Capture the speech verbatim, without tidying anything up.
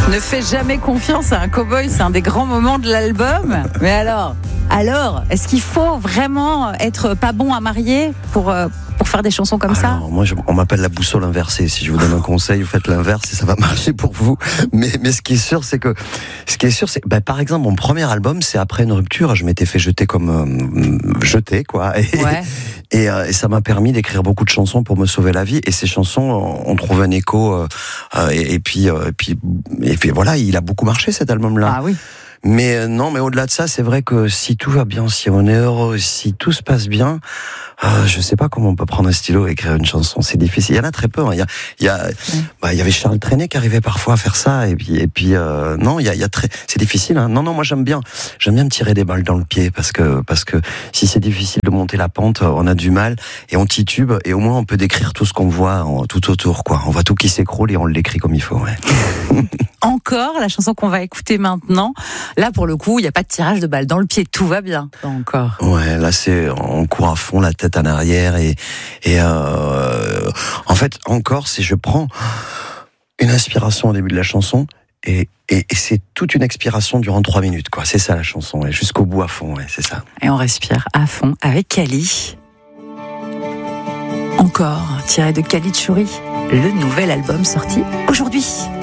Ne fais jamais confiance à un cow-boy, c'est un des grands moments de l'album. Mais alors, alors, est-ce qu'il faut vraiment être pas bon à marier pour, euh, pour faire des chansons comme Alors, ça? moi, je, on m'appelle la boussole inversée. Si je vous donne un conseil, vous faites l'inverse et ça va marcher pour vous. Mais, mais ce qui est sûr, c'est que, ce qui est sûr, c'est, ben, par exemple, mon premier album, c'est après une rupture. Je m'étais fait jeter comme euh, jeter, quoi. Et, Ouais. et, euh, et ça m'a permis d'écrire beaucoup de chansons pour me sauver la vie. Et ces chansons ont trouvé un écho. Euh, euh, et, et puis, euh, et puis, et puis, voilà, il a beaucoup marché cet album-là. Ah oui. Mais euh, non, mais au-delà de ça, c'est vrai que si tout va bien, si on est heureux, si tout se passe bien, euh, je sais pas comment on peut prendre un stylo et écrire une chanson. C'est difficile. Il y en a très peu. Hein. Il y a, il y a, ouais. bah, il y avait Charles Trenet qui arrivait parfois à faire ça. Et puis, et puis, euh, non, il y a, il y a très, c'est difficile. Hein. Non, non, moi j'aime bien, j'aime bien me tirer des balles dans le pied parce que, parce que si c'est difficile de monter la pente, on a du mal et on titube et au moins on peut décrire tout ce qu'on voit en, tout autour, quoi. On voit tout qui s'écroule et on l'écrit comme il faut. Ouais. Encore, la chanson qu'on va écouter maintenant. Là, pour le coup, il n'y a pas de tirage de balles dans le pied. Tout va bien. Encore. Ouais, là, c'est, on court à fond, la tête en arrière et, et, euh, en fait, encore, c'est je prends une inspiration au début de la chanson et, et, et c'est toute une expiration durant trois minutes, quoi. C'est ça, la chanson, et jusqu'au bout à fond, ouais, c'est ça. Et on respire à fond avec Kali. Encore, tiré de Kali Tchouri, le nouvel album sorti aujourd'hui.